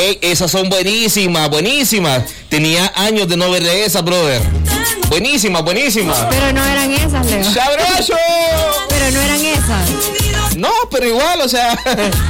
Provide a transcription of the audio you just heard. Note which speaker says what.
Speaker 1: Ey, esas son buenísimas, buenísimas. Tenía años de no ver de esas, brother. Buenísimas, buenísimas.
Speaker 2: Pero no eran esas, Leo.
Speaker 1: ¡Sabroso!
Speaker 2: Pero no eran esas.
Speaker 1: No, pero igual, o sea,